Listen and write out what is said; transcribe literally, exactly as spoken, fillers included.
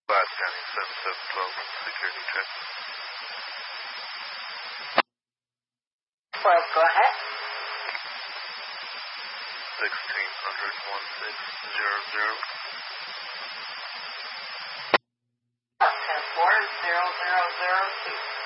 Five County seven seven twelve security check. twelve, go ahead. Sixteen hundred one six zero zero. Ten four zero zero zero two.